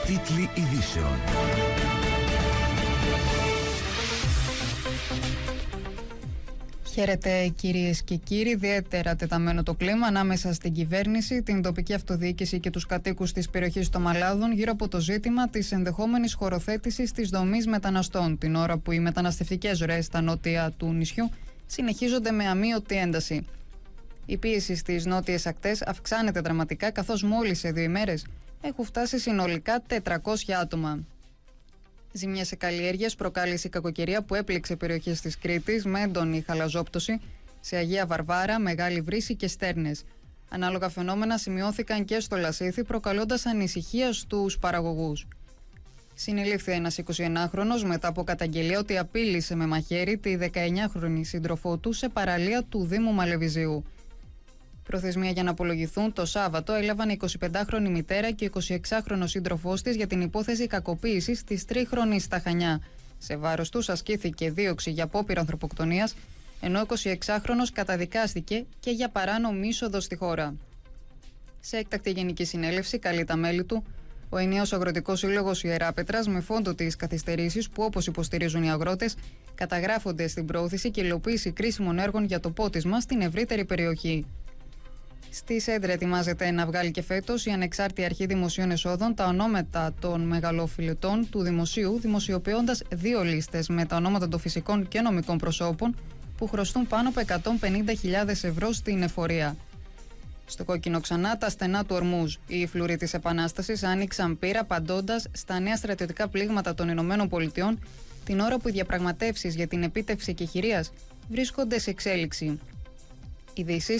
Τίτλοι ειδήσεων. Χαίρετε κυρίες και κύριοι. Ιδιαίτερα τεταμένο το κλίμα ανάμεσα στην κυβέρνηση, την τοπική αυτοδιοίκηση και τους κατοίκους της περιοχής των Μαλάδων γύρω από το ζήτημα της ενδεχόμενης χωροθέτησης της δομής μεταναστών, την ώρα που οι μεταναστευτικές ροές στα νότια του νησιού συνεχίζονται με αμείωτη ένταση. Η πίεση στις νότιες ακτές αυξάνεται δραματικά, καθώς μόλις σε 2 ημέρες έχουν φτάσει συνολικά 400 άτομα. Ζημιές σε καλλιέργειες προκάλεσε η κακοκαιρία που έπληξε περιοχές της Κρήτης με έντονη χαλαζόπτωση σε Αγία Βαρβάρα, Μεγάλη Βρύση και Στέρνες. Ανάλογα φαινόμενα σημειώθηκαν και στο Λασίθι, προκαλώντας ανησυχία στους παραγωγούς. Συνελήφθη ένας 21χρονος μετά από καταγγελία ότι απείλησε με μαχαίρι τη 19χρονη σύντροφό του σε παραλία του Δήμου Μαλεβιζίου. Προθεσμία για να απολογηθούν το Σάββατο έλαβαν η 25χρονη μητέρα και ο 26χρονος σύντροφός της για την υπόθεση κακοποίησης της 3χρονης στα Χανιά. Σε βάρος τους ασκήθηκε δίωξη για απόπειρα ανθρωποκτονίας, ενώ ο 26χρονος καταδικάστηκε και για παράνομη είσοδο στη χώρα. Σε έκτακτη γενική συνέλευση καλεί τα μέλη του ο Ενιαίος Αγροτικός Σύλλογος Ιεράπετρας με φόντο τις καθυστερήσεις που, όπως υποστηρίζουν οι αγρότες, καταγράφονται στην προώθηση και υλοποίηση κρίσιμων έργων για το πότισμα στην ευρύτερη περιοχή. Στη Σέντρα ετοιμάζεται να βγάλει και φέτος η Ανεξάρτητη Αρχή Δημοσίων Εσόδων τα ονόματα των μεγαλοφιλετών του Δημοσίου, δημοσιοποιώντας 2 λίστες με τα ονόματα των φυσικών και νομικών προσώπων που χρωστούν πάνω από 150.000 ευρώ στην εφορία. Στο κόκκινο ξανά τα στενά του Ορμούζ. Οι φλουροί της Επανάστασης άνοιξαν πύρα απαντώντας στα νέα στρατιωτικά πλήγματα των Ηνωμένων Πολιτειών, την ώρα που οι διαπραγματεύσεις για την επίτευξη εκεχηρίας βρίσκονται σε εξέλιξη. Ειδήσεις